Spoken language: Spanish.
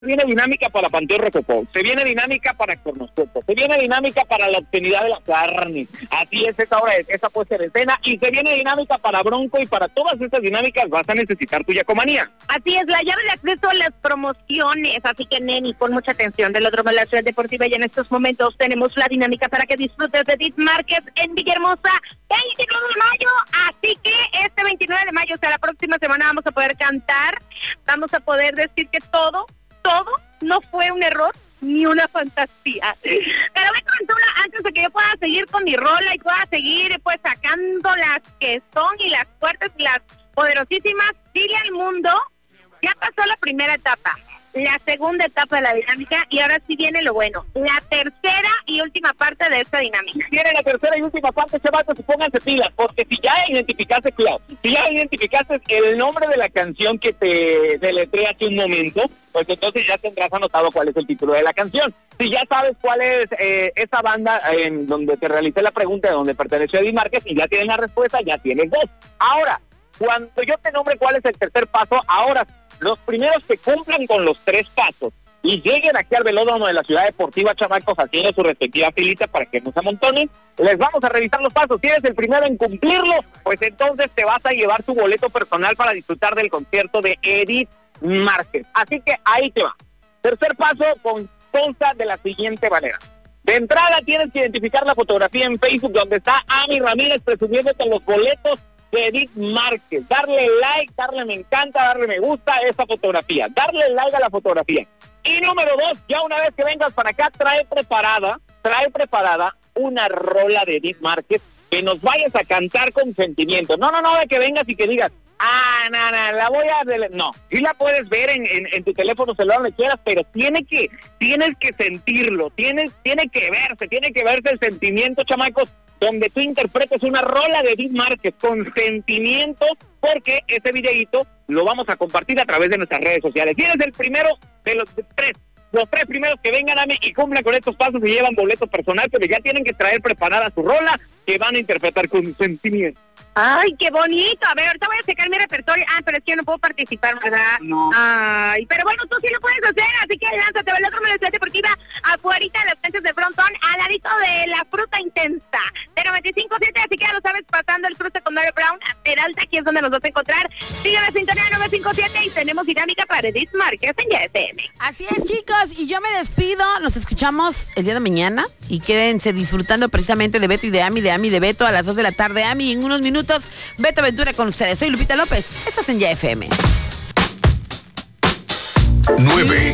viene dinámica para Panteón Rococó, se viene dinámica para Cornoscopo, se viene dinámica para la obscenidad de la carne, así es, esa puede ser escena, y se viene dinámica para Bronco, y para todas estas dinámicas vas a necesitar tu Yacomanía. Así es, la llave de acceso a las promociones, así que neni, pon mucha atención. Del otro lado de la Ciudad Deportiva, y en estos momentos tenemos la dinámica para que disfrutes de Edith Márquez en Villahermosa, 29 de mayo, así que este 29 de mayo, o sea, la próxima semana vamos a poder cantar, vamos a poder decir que todo no fue un error ni una fantasía. Pero voy con una, antes de que yo pueda seguir con mi rola y pueda seguir pues sacando las que son y las fuertes y las poderosísimas, dile al mundo, ya pasó la primera etapa, la segunda etapa de la dinámica, y ahora sí viene lo bueno, la tercera y última parte de esta dinámica. Viene la tercera y última parte, chavales, pónganse pilas, porque si ya identificaste, cuidado, si ya identificaste el nombre de la canción que te deletreé hace un momento, pues entonces ya tendrás anotado cuál es el título de la canción. Si ya sabes cuál es esa banda en donde te realicé la pregunta de donde perteneció Edith Márquez y ya tienes la respuesta, ya tienes dos. Ahora, cuando yo te nombre cuál es el tercer paso, ahora los primeros que cumplan con los tres pasos y lleguen aquí al velódromo de la Ciudad Deportiva, chamacos, haciendo su respectiva filita para que no se amontonen, les vamos a revisar los pasos. Si eres el primero en cumplirlo, pues entonces te vas a llevar tu boleto personal para disfrutar del concierto de Edith Márquez. Así que ahí te va. Tercer paso consta de la siguiente manera. De entrada tienes que identificar la fotografía en Facebook donde está Ami Ramírez presumiéndote los boletos de Edith Márquez, darle like, darle me encanta, darle me gusta a esa fotografía, darle like a la fotografía. Y número dos, ya una vez que vengas para acá, trae preparada una rola de Edith Márquez que nos vayas a cantar con sentimiento. No, de que vengas y que digas, la voy a... No, sí la puedes ver en tu teléfono celular, donde quieras, pero tienes que sentirlo, tiene que verse el sentimiento, chamacos, donde tú interpretes una rola de Edith Márquez con sentimiento, porque ese videíto lo vamos a compartir a través de nuestras redes sociales. Si eres el primero de los tres primeros que vengan a mí y cumplan con estos pasos y llevan boleto personal, pero ya tienen que traer preparada su rola que van a interpretar con sentimiento. ¡Ay, qué bonito! A ver, ahorita voy a checar mi repertorio. Pero es que yo no puedo participar, ¿verdad? No. Ay, pero bueno, tú sí lo puedes hacer, así que lánzate, velódromo de la Ciudad Deportiva, afuerita de las canchas de frontón, al ladito de la fruta intensa, de 95.7, así que ya lo sabes, pasando el cruce con Mario Brown, a Peralta, aquí es donde nos vas a encontrar. Sigue la sintonía 957 y tenemos dinámica para Edith Márquez en YFM. Así es, chicos, y yo me despido, nos escuchamos el día de mañana, y quédense disfrutando precisamente de Beto y de Ami, de Beto a las 2 de la tarde, Ami, en unos minutos, Beto Aventura con ustedes. Soy Lupita López. Estás en YFM. 9.